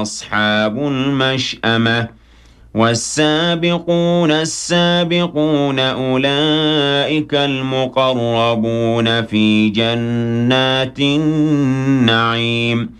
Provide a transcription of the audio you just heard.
أصحاب المشأمة والسابقون السابقون أولئك المقربون في جنات النعيم